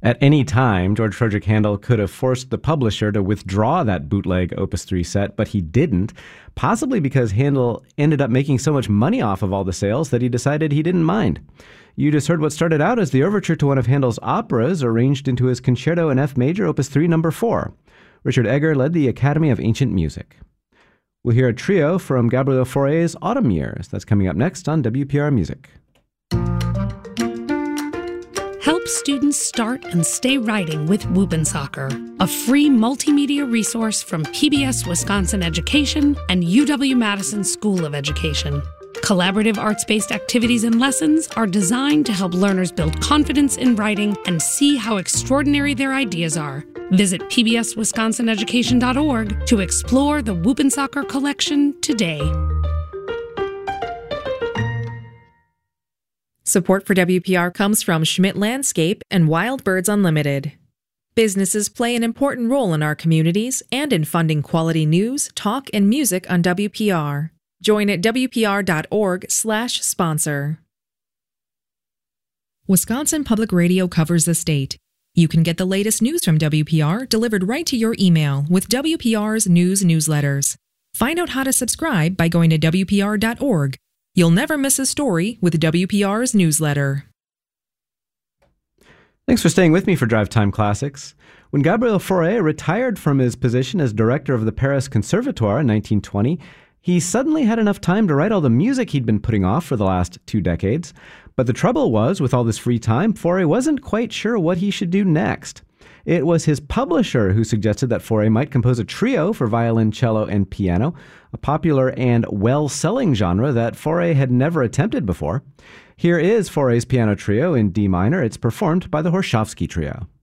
At any time, George Frederick Handel could have forced the publisher to withdraw that bootleg Opus 3 set, but he didn't, possibly because Handel ended up making so much money off of all the sales that he decided he didn't mind. You just heard what started out as the overture to one of Handel's operas, arranged into his Concerto in F major, Opus 3, No. 4. Richard Egger led the Academy of Ancient Music. We'll hear a trio from Gabriel Fauré's Autumn Years. That's coming up next on WPR Music. Help students start and stay writing with Whoop'n'Soccer, a free multimedia resource from PBS Wisconsin Education and UW-Madison School of Education. Collaborative arts-based activities and lessons are designed to help learners build confidence in writing and see how extraordinary their ideas are. Visit pbswisconsineducation.org to explore the Whoop'n'Soccer collection today. Support for WPR comes from Schmidt Landscape and Wild Birds Unlimited. Businesses play an important role in our communities and in funding quality news, talk, and music on WPR. Join at WPR.org/sponsor. Wisconsin Public Radio covers the state. You can get the latest news from WPR delivered right to your email with WPR's news newsletters. Find out how to subscribe by going to WPR.org. You'll never miss a story with WPR's newsletter. Thanks for staying with me for Drive Time Classics. When Gabriel Fauré retired from his position as director of the Paris Conservatoire in 1920, he suddenly had enough time to write all the music he'd been putting off for the last 2 decades. But the trouble was, with all this free time, Fauré wasn't quite sure what he should do next. It was his publisher who suggested that Fauré might compose a trio for violin, cello, and piano, a popular and well-selling genre that Fauré had never attempted before. Here is Fauré's piano trio in D minor. It's performed by the Horshovsky Trio.